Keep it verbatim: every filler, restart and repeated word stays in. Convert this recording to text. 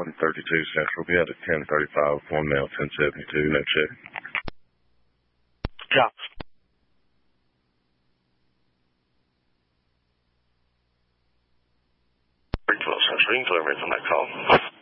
one thirty-two Central. We had a ten thirty-five, one male, ten seventy-two, no check. Yeah. twelve Central, you can deliver from that call.